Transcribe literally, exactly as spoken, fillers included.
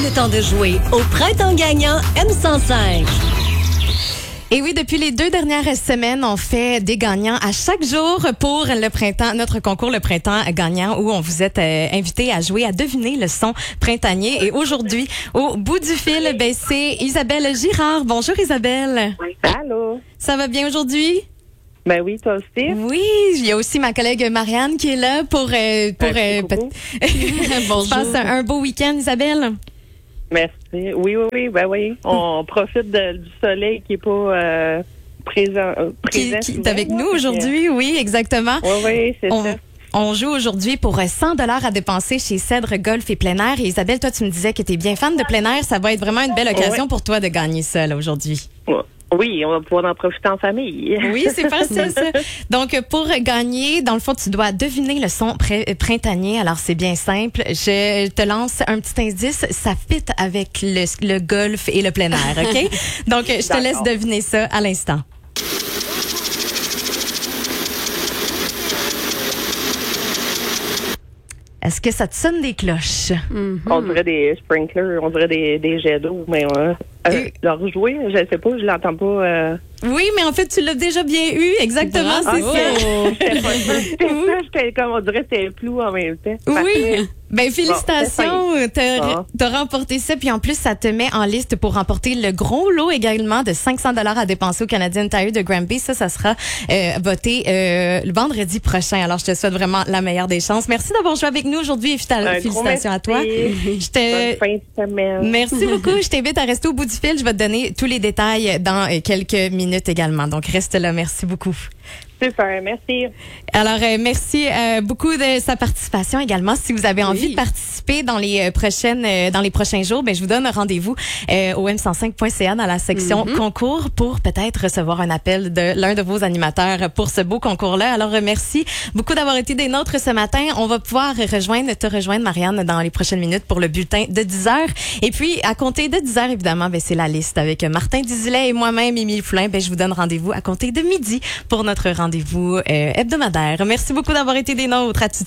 le temps de jouer au Printemps gagnant M cent cinq. Et oui, depuis les deux dernières semaines, on fait des gagnants à chaque jour pour le printemps, notre concours Le Printemps gagnant, où on vous êtes euh, invité à jouer, à deviner le son printanier. Et aujourd'hui, au bout du fil, ben, c'est Isabelle Girard. Bonjour Isabelle. Allô. Ça va bien aujourd'hui? Ben oui, toi aussi. Oui, il y a aussi ma collègue Marianne qui est là pour... Euh, pour euh, Bonjour. Passe un beau week-end, Isabelle. Merci. Oui, oui, oui, ben oui. On profite de, du soleil qui est pas euh, présent. Euh, présent qui, qui souvent, est avec là, nous aujourd'hui, que... oui, exactement. Oui, oui, c'est on, ça. On joue aujourd'hui pour cent dollars à dépenser chez Cèdre Golf et Plein Air. Et Isabelle, toi, tu me disais que tu es bien fan de plein air. Ça va être vraiment une belle occasion ouais. pour toi de gagner ça là, aujourd'hui. Ouais. Oui, on va pouvoir en profiter en famille. Oui, c'est facile ça. Donc, pour gagner, dans le fond, tu dois deviner le son pr- printanier. Alors, c'est bien simple. Je te lance un petit indice. Ça fit avec le, le golf et le plein air, OK? Donc, je te D'accord. laisse deviner ça à l'instant. Est-ce que ça te sonne des cloches? Mm-hmm. On dirait des sprinklers, on dirait des, des jets d'eau, mais euh, euh, leur jouer, je ne sais pas, je l'entends pas. Euh... Oui, mais en fait, tu l'as déjà bien eu, exactement, ah, c'est oh. ça. J'étais pas sûre. J'étais comme, on dirait que c'était flou en même temps. Oui. Ben, félicitations. Bon, t'as, ah. t'as remporté ça. Puis en plus, ça te met en liste pour remporter le gros lot également de cinq cents dollars à dépenser au Canadian Tire de Granby. Ça, ça sera euh, voté euh, le vendredi prochain. Alors, je te souhaite vraiment la meilleure des chances. Merci d'avoir joué avec nous aujourd'hui et félicitations à toi. Je te... Bonne fin de semaine. Merci beaucoup. Je t'invite à rester au bout du fil. Je vais te donner tous les détails dans quelques minutes également. Donc, reste là. Merci beaucoup. Super, merci. Alors, euh, merci euh, beaucoup de sa participation également. Si vous avez envie oui. de participer dans les euh, prochaines, euh, dans les prochains jours, ben je vous donne rendez-vous euh, au m cent cinq point c a dans la section mm-hmm. concours pour peut-être recevoir un appel de l'un de vos animateurs pour ce beau concours-là. Alors, euh, merci beaucoup d'avoir été des nôtres ce matin. On va pouvoir rejoindre, te rejoindre, Marianne, dans les prochaines minutes pour le bulletin de dix heures. Et puis, à compter de dix heures, évidemment, ben c'est la liste avec Martin Dizilet et moi-même, Émilie Foulin. Ben je vous donne rendez-vous à compter de midi pour notre rendez-vous euh, hebdomadaire. Merci beaucoup d'avoir été des nôtres. À tout de suite.